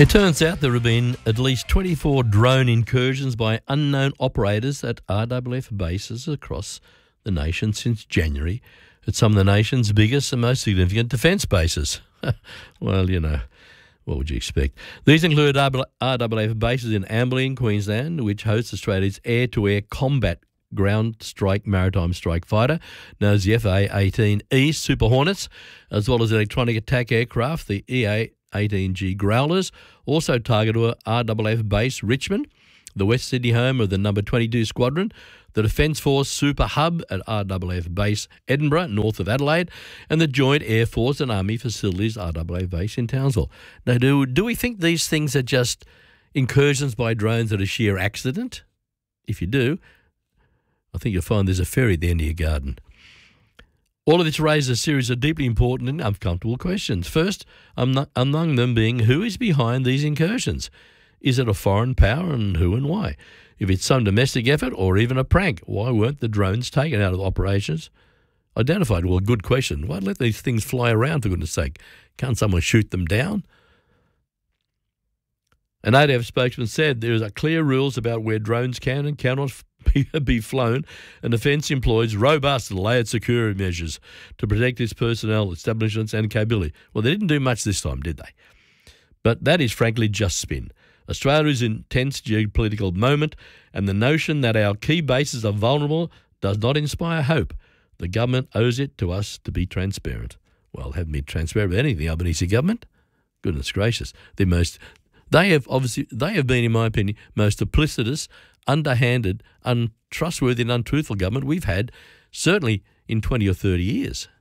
It turns out there have been at least 24 drone incursions by unknown operators at RAAF bases across the nation since January at some of the nation's biggest and most significant defence bases. Well, you know, what would you expect? These include RAAF bases in Amberley in Queensland, which hosts Australia's air-to-air combat ground strike maritime strike fighter, known as the FA-18E Super Hornets, as well as electronic attack aircraft, the EA-18G Growlers, also targeted RAAF base Richmond, the West Sydney home of the number 22 Squadron, the Defence Force Super Hub at RAAF base Edinburgh, north of Adelaide, and the Joint Air Force and Army Facilities RAAF base in Townsville. Now, do we think these things are just incursions by drones that are sheer accident? If you do, I think you'll find there's a ferry at the end of your garden. All of this raises a series of deeply important and uncomfortable questions. First, among them being who is behind these incursions? Is it a foreign power, and who and why? If it's some domestic effort or even a prank, why weren't the drones taken out of operations? Identified? Well, good question. Why let these things fly around, for goodness sake? Can't someone shoot them down? An ADF spokesman said there are clear rules about where drones can and cannot be flown, and Defence employs robust and layered security measures to protect its personnel, establishments and capability. Well, they didn't do much this time, did they? But that is frankly just spin. Australia is in a tense geopolitical moment, and the notion that our key bases are vulnerable does not inspire hope. The government owes it to us to be transparent. Well, haven't been transparent with anything, the Albanese government. Goodness gracious. They have been, in my opinion, most duplicitous, underhanded, untrustworthy and untruthful government we've had, certainly in 20 or 30 years.